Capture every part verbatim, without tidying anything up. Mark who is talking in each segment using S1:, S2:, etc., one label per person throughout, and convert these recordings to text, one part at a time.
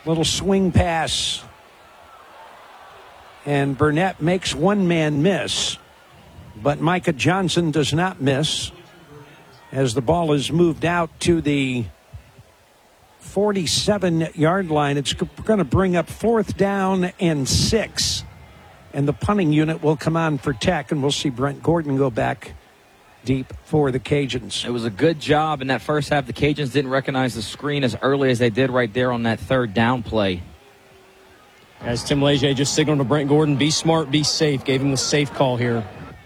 S1: Little swing pass. And Burnett makes one man miss. But Micah Johnson does not miss as the ball is moved out to the forty-seven-yard line. It's going to bring up fourth down and six. And the punting unit will come on for Tech, and we'll see Brent Gordon go back deep for the Cajuns.
S2: It was a good job in that first half. The Cajuns didn't recognize the screen as early as they did right there on that third down play.
S3: As Tim Leger just signaled to Brent Gordon, be smart, be safe. Gave him the safe call here.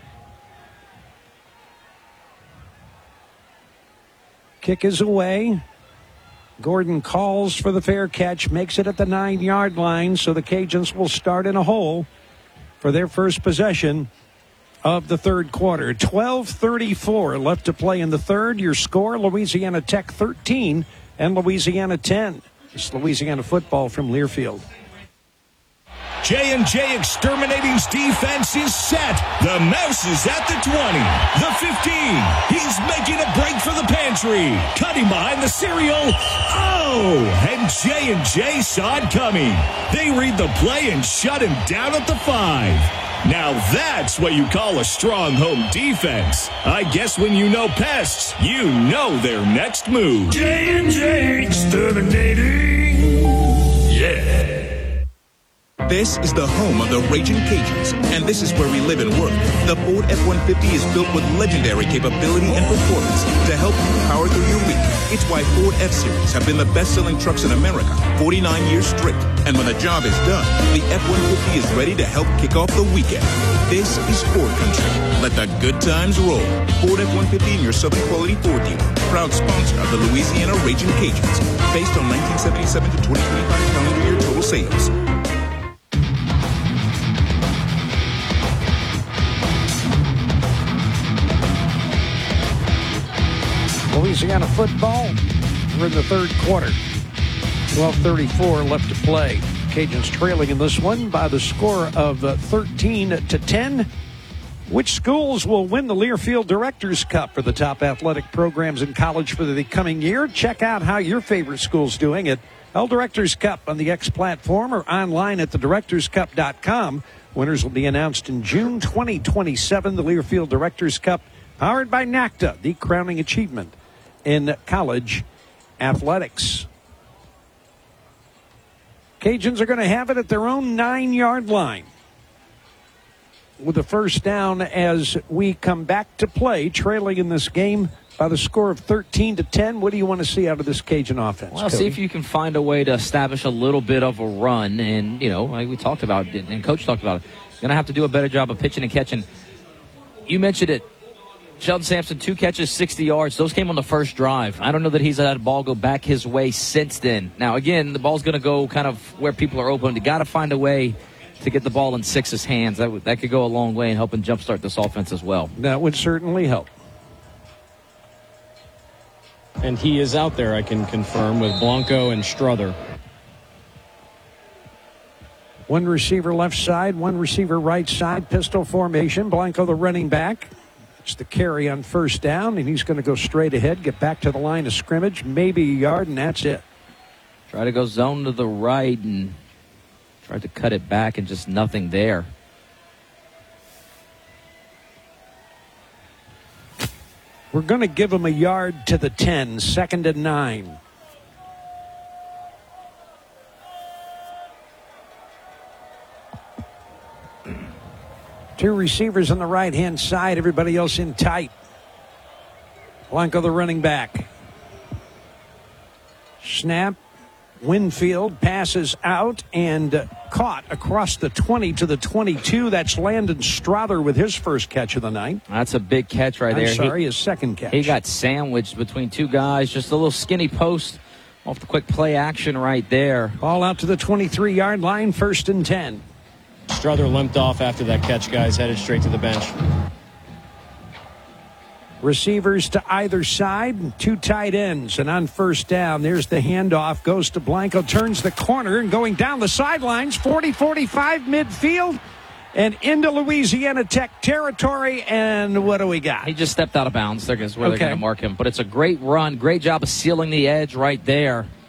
S1: Kick is away. Gordon calls for the fair catch, makes it at the nine-yard line, so the Cajuns will start in a hole for their first possession of the third quarter. twelve thirty-four left to play in the third. Your score, Louisiana Tech thirteen and Louisiana ten. It's Louisiana football from Learfield.
S4: J and J Exterminating's defense is set. The mouse is at the twenty, the fifteen. He's making a break for the pantry. Cutting behind the cereal. Oh, and J and J saw it coming. They read the play and shut him down at the five. Now that's what you call a strong home defense. I guess when you know pests, you know their next move. J and J Exterminating. Yeah.
S5: This is the home of the Raging Cajuns, and this is where we live and work. The Ford F one fifty is built with legendary capability and performance to help you power through your week. It's why Ford F-Series have been the best-selling trucks in America forty-nine years straight. And when the job is done, the F one fifty is ready to help kick off the weekend. This is Ford Country. Let the good times roll. Ford F one fifty and your Southern Quality Ford dealer. Proud sponsor of the Louisiana Raging Cajuns. Based on nineteen seventy-seven to twenty twenty-five calendar year total sales.
S1: Louisiana football. We're in the third quarter. twelve thirty-four left to play. Cajuns trailing in this one by the score of uh, thirteen to ten. Which schools will win the Learfield Directors Cup for the top athletic programs in college for the coming year? Check out how your favorite school's doing at L Directors Cup on the X platform or online at the directors cup dot com. Winners will be announced in June twenty twenty-seven. The Learfield Directors Cup, powered by NACTA, the crowning achievement in college athletics. Cajuns are going to have it at their own nine-yard line with a first down as we come back to play, trailing in this game by the score of thirteen to ten. What do you want to see out of this Cajun offense?
S2: Well,
S1: Cody?
S2: see if you can find a way to establish a little bit of a run. And, you know, like we talked about it, and Coach talked about it, going to have to do a better job of pitching and catching. You mentioned it. Sheldon Sampson, two catches, sixty yards. Those came on the first drive. I don't know that he's had a ball go back his way since then. Now, again, the ball's going to go kind of where people are open. You got to find a way to get the ball in Six's hands. That, w- that could go a long way in helping jumpstart this offense as well.
S1: That would certainly help.
S3: And he is out there, I can confirm, with Blanco and Strother.
S1: One receiver left side, one receiver right side, pistol formation. Blanco, the running back. It's the carry on first down, and he's going to go straight ahead, get back to the line of scrimmage, maybe a yard, and that's it.
S2: Try to go zone to the right and tried to cut it back, and just nothing there.
S1: We're going to give him a yard to the ten, second and nine. Two receivers on the right-hand side, everybody else in tight. Blanco, the running back. Snap. Winfield passes out and uh, caught across the twenty to the twenty-two. That's Landon Strother with his first catch of the night.
S2: That's a big catch right
S1: I'm
S2: there.
S1: sorry,
S2: he,
S1: his second catch.
S2: He got sandwiched between two guys. Just a little skinny post off the quick play action right there.
S1: Ball out to the twenty-three-yard line, first and ten.
S3: Strother limped off after that catch, guys, headed straight to the bench.
S1: Receivers to either side, two tight ends, and on first down, there's the handoff, goes to Blanco, turns the corner, and going down the sidelines, forty forty-five midfield, and into Louisiana Tech territory, and what do we got?
S2: He just stepped out of bounds. That's where
S1: Okay.
S2: they're going to mark him. But it's a great run, great job of sealing the edge right there.